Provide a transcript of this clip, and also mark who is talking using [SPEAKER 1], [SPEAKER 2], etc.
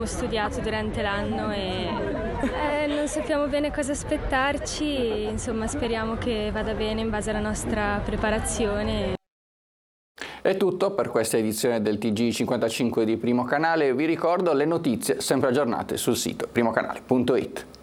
[SPEAKER 1] Ho studiato durante l'anno e non sappiamo bene cosa aspettarci, insomma speriamo che vada bene in base alla nostra preparazione.
[SPEAKER 2] È tutto per questa edizione del TG55 di Primo Canale. Vi ricordo le notizie sempre aggiornate sul sito primocanale.it.